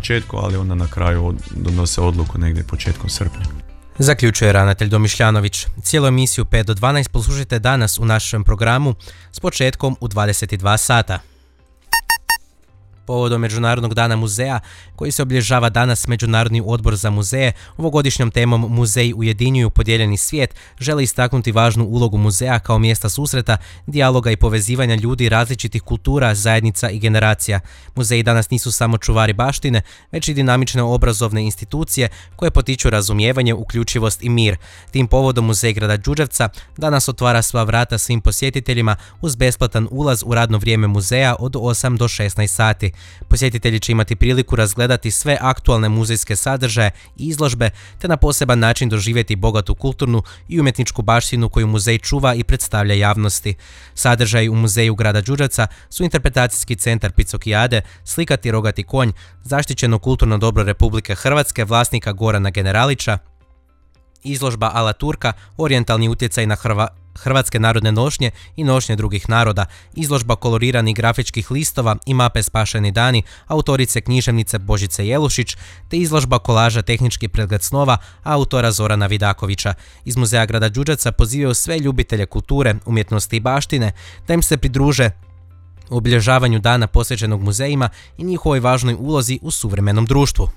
početku, ali onda na kraju donose odluku negdje početkom srpnja. Zaključuje ravnatelj Domišljanović. Cijelu emisiju 5 do 12 poslušajte danas u našem programu s početkom u 22 sata. Povodom Međunarodnog dana muzeja, koji se obilježava danas, Međunarodni odbor za muzeje ovogodišnjom temom Muzeji ujedinjuju podijeljeni svijet želi istaknuti važnu ulogu muzeja kao mjesta susreta, dijaloga i povezivanja ljudi različitih kultura, zajednica i generacija. Muzeji danas nisu samo čuvari baštine, već i dinamične obrazovne institucije koje potiču razumijevanje, uključivost i mir. Tim povodom Muzej grada Đurđevca danas otvara sva vrata svim posjetiteljima uz besplatan ulaz u radno vrijeme muzeja od 8 do 16 sati. Posjetitelji će imati priliku razgledati sve aktualne muzejske sadržaje i izložbe, te na poseban način doživjeti bogatu kulturnu i umjetničku baštinu koju muzej čuva i predstavlja javnosti. Sadržaji u Muzeju grada Đurđevca su interpretacijski centar Picokijade, slikati rogati konj, zaštićeno kulturno dobro Republike Hrvatske vlasnika Gorana Generalića, izložba Ala Turka, orijentalni utjecaj na hrvatske narodne nošnje i nošnje drugih naroda, izložba koloriranih grafičkih listova i mape Spašeni dani autorice književnice Božice Jelušić, te izložba kolaža Tehnički pregled snova autora Zorana Vidakovića. Iz Muzeja grada Đurđevca pozivaju sve ljubitelje kulture, umjetnosti i baštine da im se pridruže u obilježavanju dana posvećenog muzejima i njihovoj važnoj ulozi u suvremenom društvu.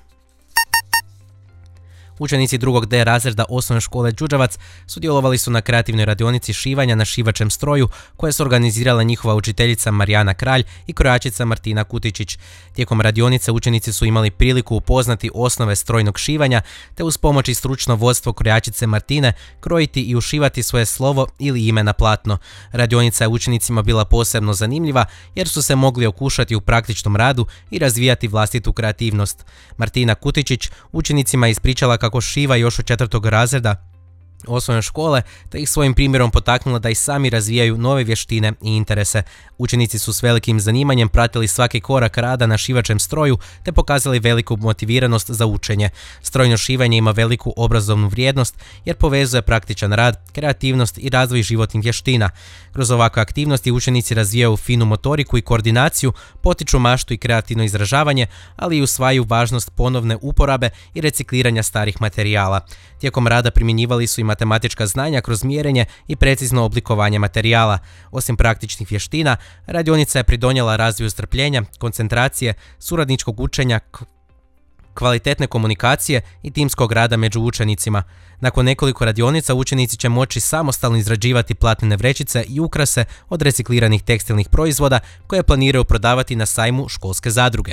Učenici 2. D razreda osnovne škole Đurđevac sudjelovali su na kreativnoj radionici šivanja na šivačem stroju koje su organizirala njihova učiteljica Marijana Kralj i krojačica Martina Kutičić. Tijekom radionice učenici su imali priliku upoznati osnove strojnog šivanja te uz pomoć i stručno vodstvo krojačice Martine krojiti i ušivati svoje slovo ili ime na platno. Radionica je učenicima bila posebno zanimljiva jer su se mogli okušati u praktičnom radu i razvijati vlastitu kreativnost. Martina Kutičić učenicima je ispričala kako šiva još od 4. razreda osnovne škole, te ih svojim primjerom potaknula da i sami razvijaju nove vještine i interese. Učenici su s velikim zanimanjem pratili svaki korak rada na šivačem stroju, te pokazali veliku motiviranost za učenje. Strojno šivanje ima veliku obrazovnu vrijednost jer povezuje praktičan rad, kreativnost i razvoj životnih vještina. Kroz ovakve aktivnosti učenici razvijaju finu motoriku i koordinaciju, potiču maštu i kreativno izražavanje, ali i usvajaju važnost ponovne uporabe i recikliranja starih materijala. Tijekom rada primjenjivali su i matematička znanja kroz mjerenje i precizno oblikovanje materijala. Osim praktičnih vještina, radionica je pridonijela razvoju strpljenja, koncentracije, suradničkog učenja, kvalitetne komunikacije i timskog rada među učenicima. Nakon nekoliko radionica učenici će moći samostalno izrađivati platnene vrećice i ukrase od recikliranih tekstilnih proizvoda koje planiraju prodavati na sajmu školske zadruge.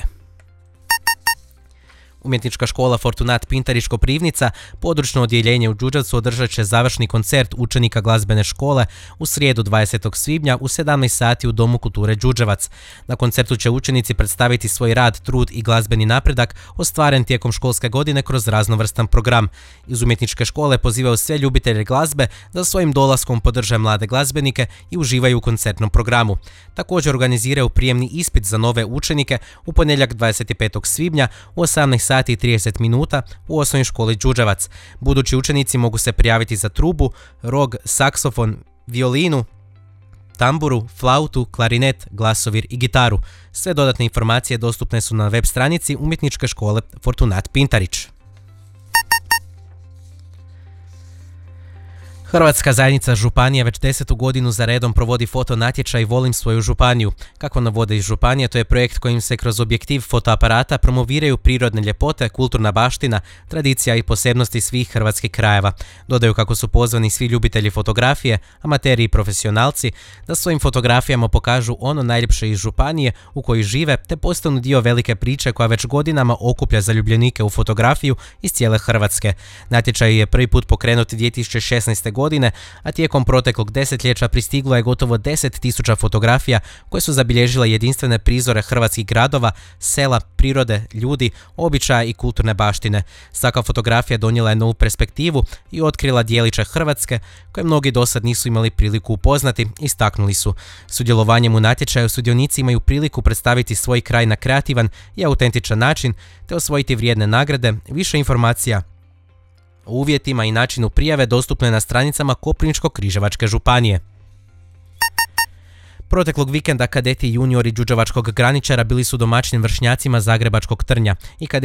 Umjetnička škola Fortunat Pintarić Koprivnica, područno odjeljenje u Đurđevcu, održat će završni koncert učenika glazbene škole u srijedu 20. svibnja u 17 sati u Domu kulture Đurđevac. Na koncertu će učenici predstaviti svoj rad, trud i glazbeni napredak ostvaren tijekom školske godine kroz raznovrstan program. Iz umjetničke škole pozivaju sve ljubitelje glazbe da svojim dolaskom podrže mlade glazbenike i uživaju u koncertnom programu. Također organiziraju prijemni ispit za nove učenike u ponedjeljak 25. svibnja u 18 sati i 30 minuta u osnovnoj školi Đurđevac. Budući učenici mogu se prijaviti za trubu, rog, saksofon, violinu, tamburu, flautu, klarinet, glasovir i gitaru. Sve dodatne informacije dostupne su na web stranici umjetničke škole Fortunat Pintarić. Hrvatska zajednica županija već 10. godinu za redom provodi foto natječaj Volim svoju županiju. Kako navode iz županije, to je projekt kojim se kroz objektiv fotoaparata promoviraju prirodne ljepote, kulturna baština, tradicija i posebnosti svih hrvatskih krajeva. Dodaju kako su pozvani svi ljubitelji fotografije, amateri i profesionalci da svojim fotografijama pokažu ono najljepše iz županije u kojoj žive, te postanu dio velike priče koja već godinama okuplja zaljubljenike u fotografiju iz cijele Hrvatske. Natječaj je prvi put pokrenut 2016. godine, a tijekom proteklog desetljeća pristiglo je gotovo 10.000 fotografija koje su zabilježile jedinstvene prizore hrvatskih gradova, sela, prirode, ljudi, običaja i kulturne baštine. Svaka fotografija donijela je novu perspektivu i otkrila dijeliće Hrvatske koje mnogi dosad nisu imali priliku upoznati, istaknuli su. Sudjelovanjem u natječaju sudionici imaju priliku predstaviti svoj kraj na kreativan i autentičan način te osvojiti vrijedne nagrade. Više informacija o uvjetima i načinu prijave dostupno je na stranicama Koprivničko-križevačke županije. Proteklog vikenda kadeti i juniori đurđevačkog graničara bili su domaćnim vršnjacima zagrebačkog Trnja i